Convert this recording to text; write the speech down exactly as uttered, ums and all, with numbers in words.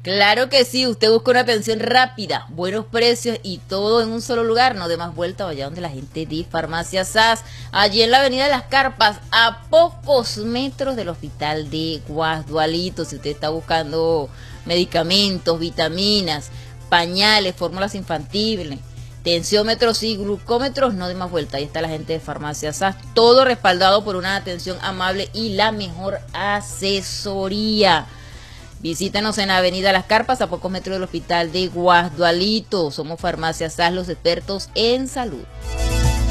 Claro que sí, usted busca una atención rápida, buenos precios y todo en un solo lugar, no dé más vuelta, vaya donde la gente de Farmacia S A S, allí en la avenida de las Carpas, a pocos metros del hospital de Guasdualito. Si usted está buscando medicamentos, vitaminas, pañales, fórmulas infantiles, tensiómetros y glucómetros, no dé más vuelta, ahí está la gente de Farmacia S A S, todo respaldado por una atención amable y la mejor asesoría. Visítanos en la avenida Las Carpas, a pocos metros del hospital de Guasdualito. Somos Farmacia S A S, los expertos en salud.